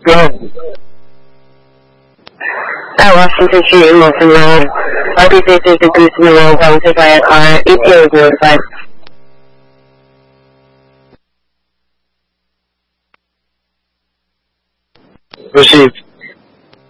Go ahead. At Washington Street in Wilson Road, RP-336 is in the road, volunteered by a car, ETA was notified. Received.